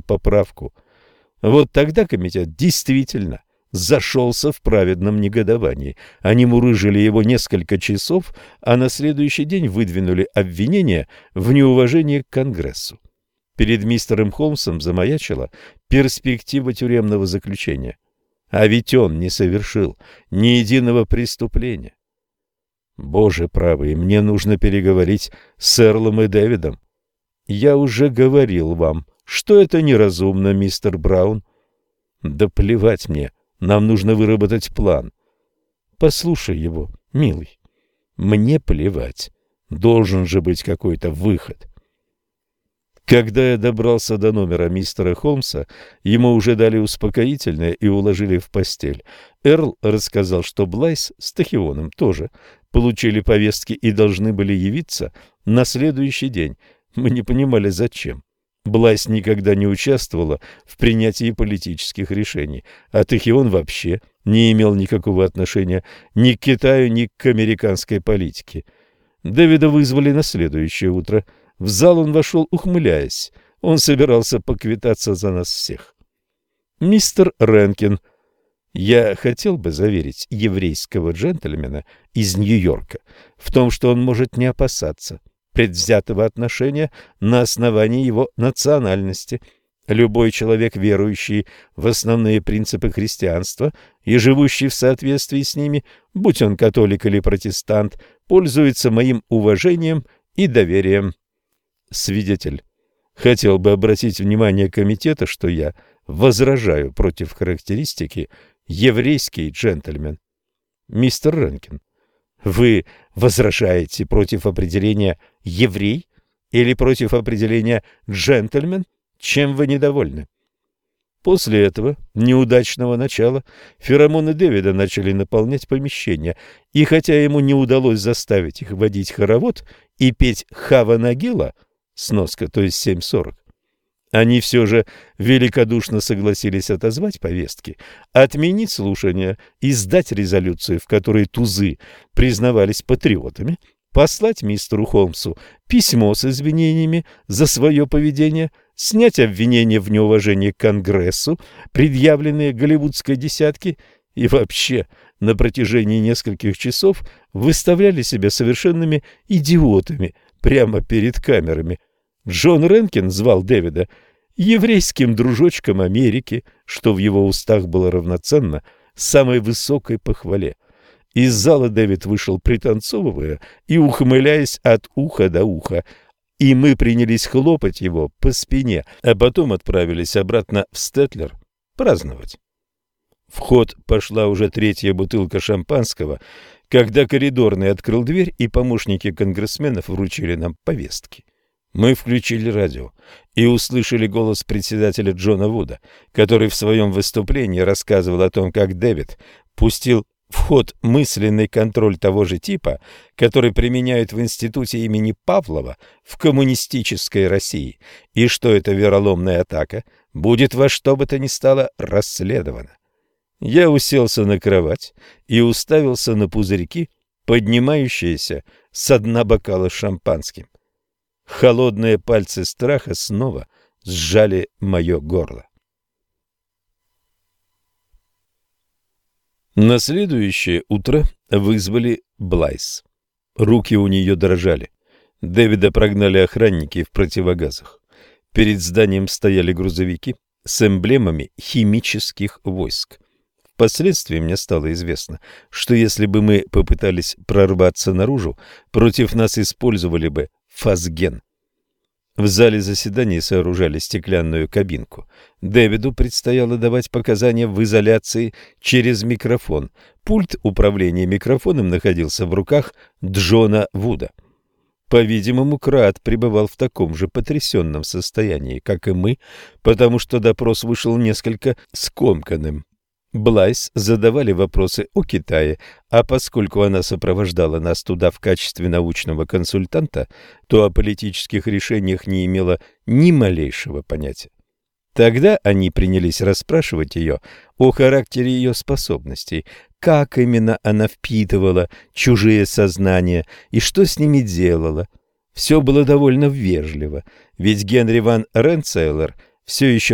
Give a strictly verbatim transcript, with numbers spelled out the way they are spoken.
поправку. Вот тогда комитет действительно зашелся в праведном негодовании. Они мурыжили его несколько часов, а на следующий день выдвинули обвинение в неуважении к Конгрессу. Перед мистером Холмсом замаячила перспектива тюремного заключения. А ведь он не совершил ни единого преступления. Боже правый, мне нужно переговорить с Эрлом и Дэвидом. Я уже говорил вам, что это неразумно, мистер Браун. Да плевать мне, нам нужно выработать план. Послушай его, милый. Мне плевать. Должен же быть какой-то выход. Когда я добрался до номера мистера Холмса, ему уже дали успокоительное и уложили в постель. Эрл рассказал, что Блайс с Тахионом тоже получили повестки и должны были явиться на следующий день. Мы не понимали, зачем. Блайс никогда не участвовала в принятии политических решений, а Тахион вообще не имел никакого отношения ни к Китаю, ни к американской политике. Дэвида вызвали на следующее утро. В зал он вошел, ухмыляясь. Он собирался поквитаться за нас всех. Мистер Ренкин, я хотел бы заверить еврейского джентльмена из Нью-Йорка в том, что он может не опасаться предвзятого отношения на основании его национальности. Любой человек, верующий в основные принципы христианства и живущий в соответствии с ними, будь он католик или протестант, пользуется моим уважением и доверием. Свидетель. Хотел бы обратить внимание комитета, что я возражаю против характеристики «еврейский джентльмен». Мистер Ренкин, вы возражаете против определения «еврей» или против определения «джентльмен»? Чем вы недовольны? После этого неудачного начала феромоны Дэвида начали наполнять помещение, и хотя ему не удалось заставить их водить хоровод и петь «Хава Нагила», сноска, то есть семь сорок, они все же великодушно согласились отозвать повестки, отменить слушания, издать резолюцию, в которой тузы признавались патриотами, послать мистеру Холмсу письмо с извинениями за свое поведение, снять обвинения в неуважении к Конгрессу, предъявленные голливудской десятке, и вообще на протяжении нескольких часов выставляли себя совершенными идиотами прямо перед камерами. Джон Ренкин звал Дэвида еврейским дружочком Америки, что в его устах было равноценно самой высокой похвале. Из зала Дэвид вышел, пританцовывая и ухмыляясь от уха до уха, и мы принялись хлопать его по спине, а потом отправились обратно в Стэтлер праздновать. В ход пошла уже третья бутылка шампанского, когда коридорный открыл дверь, и помощники конгрессменов вручили нам повестки. Мы включили радио и услышали голос председателя Джона Вуда, который в своем выступлении рассказывал о том, как Дэвид пустил в ход мысленный контроль того же типа, который применяют в институте имени Павлова в коммунистической России, и что эта вероломная атака будет во что бы то ни стало расследована. Я уселся на кровать и уставился на пузырьки, поднимающиеся со дна бокала с шампанским. Холодные пальцы страха снова сжали мое горло. На следующее утро вызвали Блайс. Руки у нее дрожали. Дэвида прогнали охранники в противогазах. Перед зданием стояли грузовики с эмблемами химических войск. Впоследствии мне стало известно, что если бы мы попытались прорваться наружу, против нас использовали бы фосген. В зале заседаний сооружали стеклянную кабинку. Дэвиду предстояло давать показания в изоляции через микрофон. Пульт управления микрофоном находился в руках Джона Вуда. По-видимому, Краат пребывал в таком же потрясенном состоянии, как и мы, потому что допрос вышел несколько скомканным. Блайс задавали вопросы о Китае, а поскольку она сопровождала нас туда в качестве научного консультанта, то о политических решениях не имела ни малейшего понятия. Тогда они принялись расспрашивать ее о характере ее способностей, как именно она впитывала чужие сознания и что с ними делала. Все было довольно вежливо, ведь Генри ван Ренцейлер все еще